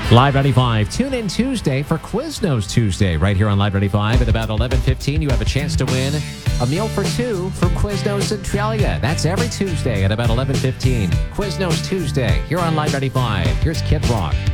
Live 95. Tune in Tuesday for Quiznos Tuesday right here on Live 95 at about 11:15. You have a chance to win a meal for two from Quiznos Centralia. That's every Tuesday at about 11:15. Quiznos Tuesday here on Live 95. Here's Kid Rock.